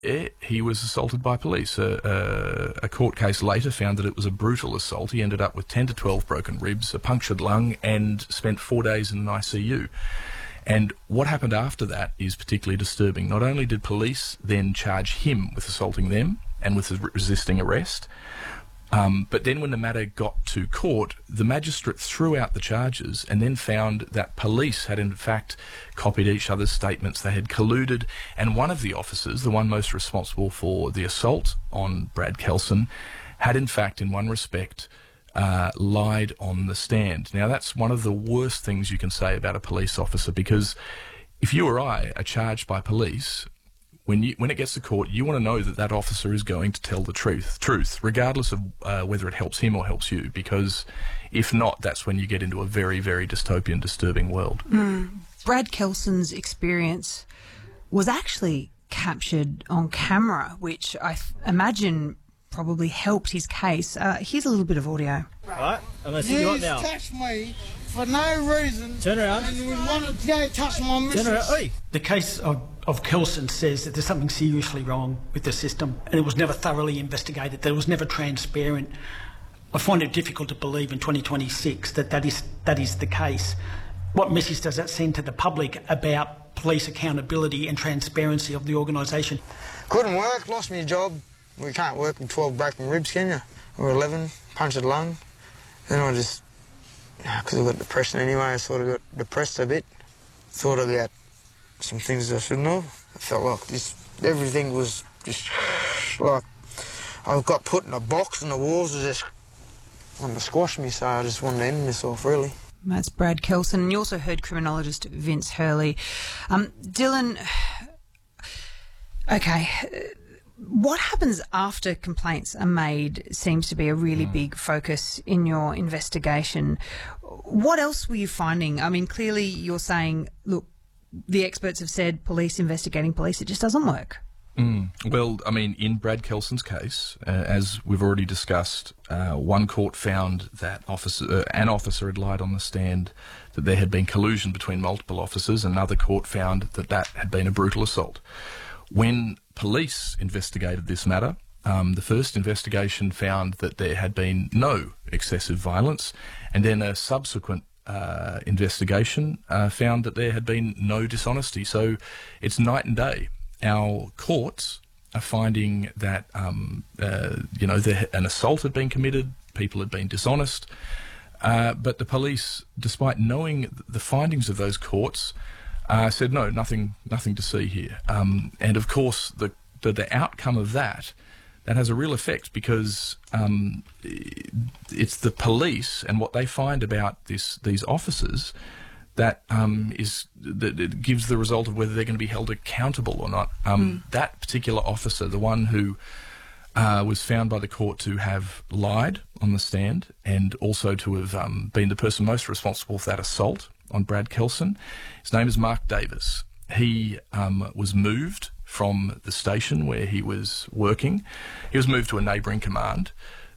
he was assaulted by police. A court case later found that it was a brutal assault. He ended up with 10 to 12 broken ribs, a punctured lung, and spent 4 days in an ICU. And what happened after that is particularly disturbing. Not only did police then charge him with assaulting them and with resisting arrest, but then when the matter got to court, the magistrate threw out the charges and then found that police had in fact copied each other's statements. They had colluded, and one of the officers, the one most responsible for the assault on Brad Kelson, had in fact, in one respect, lied on the stand. Now, that's one of the worst things you can say about a police officer, because if you or I are charged by police, when it gets to court, you want to know that that officer is going to tell the truth, regardless of whether it helps him or helps you, because if not, that's when you get into a very, very dystopian, disturbing world. Brad Kelson's experience was actually captured on camera, which I imagine probably helped his case. Here's a little bit of audio. All right, I'm going to see you right now. He's touched me for no reason. Turn around. And he wanted to go touch my missus. Turn around. Oi. The case of Kelson says that there's something seriously wrong with the system, and it was never thoroughly investigated, that it was never transparent. I find it difficult to believe in 2026 that is the case. What message does that send to the public about police accountability and transparency of the organisation? Couldn't work, lost my job. We can't work with 12 broken ribs, can you? Or 11, punctured lung. Then I just, because I got depression anyway, I sort of got depressed a bit. Thought about some things I shouldn't have. I felt like everything was just like I got put in a box and the walls were just wanting to squash me, so I just wanted to end myself, really. That's Brad Kelson. And you also heard criminologist Vince Hurley. Dylan, okay, what happens after complaints are made seems to be a really big focus in your investigation. What else were you finding? I mean, clearly you're saying, look, the experts have said police investigating police, it just doesn't work. Well, I mean, in Brad Kelson's case, as we've already discussed, one court found that an officer had lied on the stand, that there had been collusion between multiple officers. Another court found that had been a brutal assault. When police investigated this matter, the first investigation found that there had been no excessive violence, and then a subsequent investigation found that there had been no dishonesty. So it's night and day. Our courts are finding that an assault had been committed, people had been dishonest, but the police, despite knowing the findings of those courts, said no, nothing to see here. And of course, the outcome of that has a real effect, because it's the police and what they find about these officers that it gives the result of whether they're going to be held accountable or not. That particular officer, the one who was found by the court to have lied on the stand and also to have been the person most responsible for that assault on Brad Kelson, his name is Mark Davis. He was moved from the station where he was working. He was moved to a neighbouring command,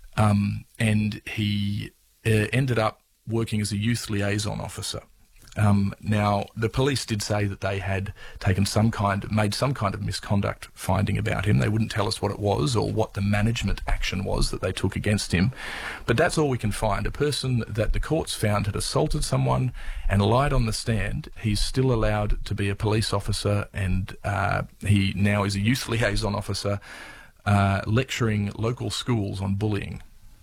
and he ended up working as a youth liaison officer. Now, the police did say that they had made some kind of misconduct finding about him. They wouldn't tell us what it was or what the management action was that they took against him. But that's all we can find. A person that the courts found had assaulted someone and lied on the stand, he's still allowed to be a police officer, and he now is a youth liaison officer lecturing local schools on bullying.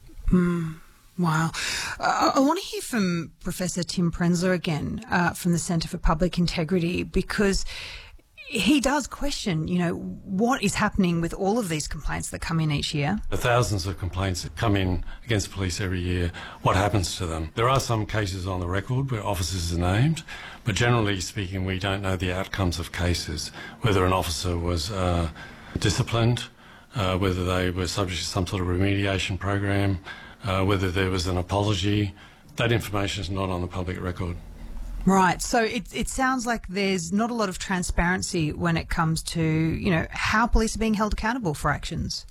Wow. I want to hear from Professor Tim Prenzler again from the Centre for Public Integrity, because he does question, what is happening with all of these complaints that come in each year. The thousands of complaints that come in against police every year, what happens to them? There are some cases on the record where officers are named, but generally speaking, we don't know the outcomes of cases, whether an officer was disciplined, whether they were subject to some sort of remediation program, whether there was an apology. That information is not on the public record. Right. So it sounds like there's not a lot of transparency when it comes to, how police are being held accountable for actions.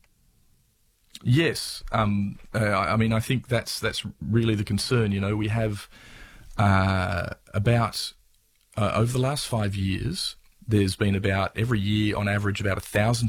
Yes. I think that's really the concern. We have over the last 5 years, there's been about, every year on average, about 1,000